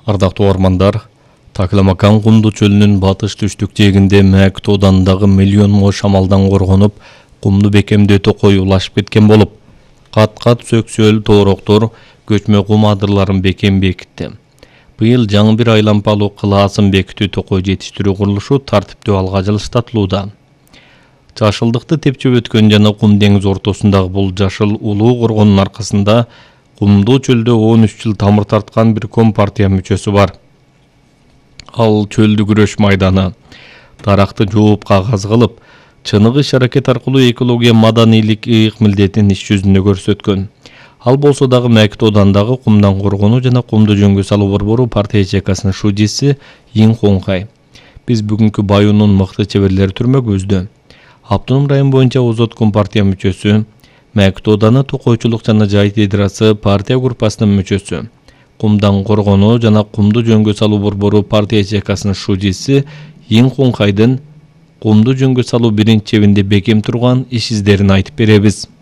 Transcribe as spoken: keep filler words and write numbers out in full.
Ардактуу угармандар, Такламакан кумду чөлүнүн батыш түштүк жээгинде Мәк тоодандагы миллион мо шамалдан коргонуп, кумду бекемдөө токой улашып кеткен болуп, кат-кат сөксөөл тоороктор көчмө кум адырларын бекем бекитти. Быйыл жаңы бир айлампалуу кылаасын бекитүү токой жетиштирүү курулушу тартиптүү алга жылыштатылууда. Жашылдыкты тепчеп өткөн жана кум деңиз ортосундагы бул жашыл улуу коргондун аркасында кумдуу чөлдө он үч жыл тамыр тарткан бир компартия мүчөсү бар. Ал чөлдү күрөш майданы, даракты жууп кагаз кылып, чыныгы иш аракет аркылуу экология маданийлик ыйык милдетин иш жүзүндө көрсөткөн. Ал болсо дагы Мәк тоодандагы кумдан коргонуу жана кумду жөнгө салуу борбору партия ячейкасынын шужиси Ин Хонхай. Биз бүгүнкү Баюунун мыкты чеберлери түрмөгүбүздө. Автоном район боюнча Озот компартия мүчөсү, Мәк тооданы токойчулук жана жай федерация партия группасынын мүчөсү, кумдан коргонуу жана кумду жөнгө салуу борбору партия ячейкасынын шужиси Ин Хонхайдын кумду жөнгө салуу биринчи чебинде бекем турган иш издерин айтып беребиз.